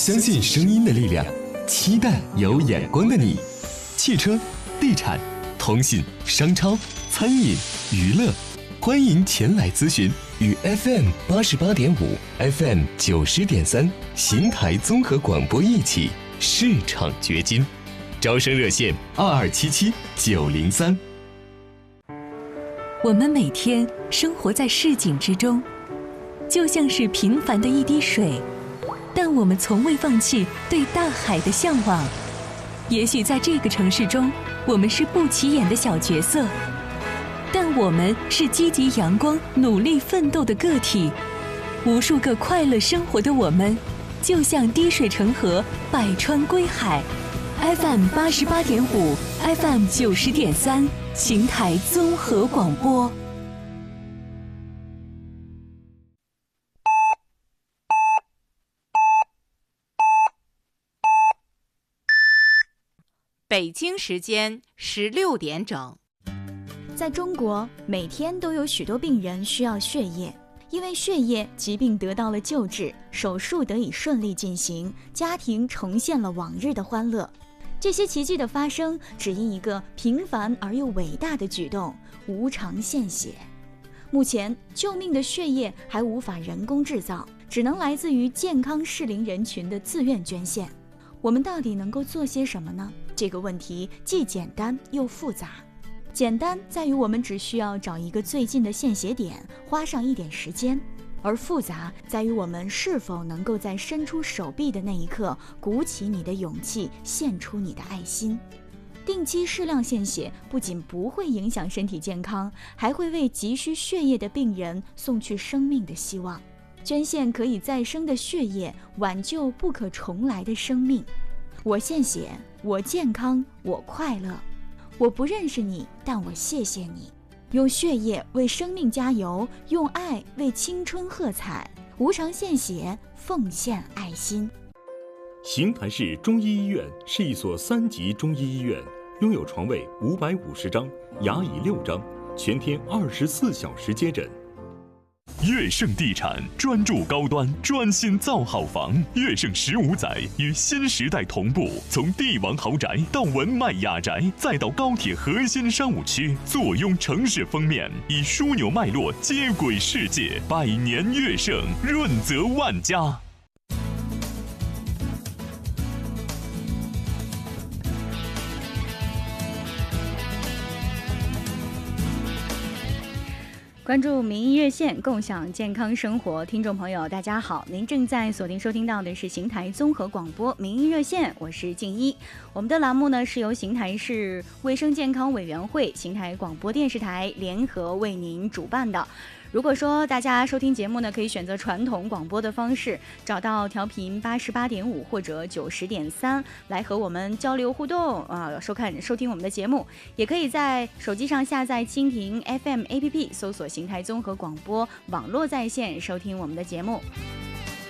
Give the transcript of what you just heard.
相信声音的力量，期待有眼光的你。汽车、地产、通信、商超、餐饮、娱乐，欢迎前来咨询，与 FM88.5、FM90.3 邢台综合广播一起市场掘金。招生热线2277-903。 我们每天生活在市井之中，就像是平凡的一滴水，但我们从未放弃对大海的向往。也许在这个城市中，我们是不起眼的小角色，但我们是积极阳光、努力奋斗的个体。无数个快乐生活的我们，就像滴水成河，百川归海。FM88.5、FM90.3，邢台综合广播。 北京时间16点整。 在中国，每天都有许多病人需要血液，因为血液，疾病得到了救治，手术得以顺利进行，家庭重现了往日的欢乐。这些奇迹的发生，只因一个平凡而又伟大的举动——无偿献血。目前，救命的血液还无法人工制造，只能来自于健康适龄人群的自愿捐献。我们到底能够做些什么呢？这个问题既简单又复杂。简单在于我们只需要找一个最近的献血点，花上一点时间；而复杂在于我们是否能够在伸出手臂的那一刻，鼓起你的勇气，献出你的爱心。定期适量献血不仅不会影响身体健康，还会为急需血液的病人送去生命的希望。捐献可以再生的血液，挽救不可重来的生命。我献血，我健康，我快乐。我不认识你，但我谢谢你。用血液为生命加油，用爱为青春喝彩。无偿献血，奉献爱心。 邢台市中医医院是一所3级中医医院，拥有床位550张，牙椅6张，全天24小时接诊。 悦盛地产专注高端，专心造好房。悦盛15载与新时代同步，从帝王豪宅到文迈雅宅，再到高铁核心商务区，坐拥城市封面，以枢纽脉络接轨世界。百年悦盛，润泽万家。 关注民意热线，共享健康生活。听众朋友大家好，您正在锁定收听到的是邢台综合广播民意热线，我是静一。我们的栏目呢是由邢台市卫生健康委员会、邢台广播电视台联合为您主办的。如果说大家收听节目呢，可以选择传统广播的方式，找到调频88.5或者90.3来和我们交流互动收听我们的节目。也可以在手机上下载蜻蜓 FM APP， 搜索邢台综合广播网络在线收听我们的节目。